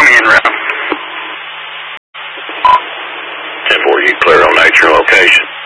en route. 10-4, you clear on nature location.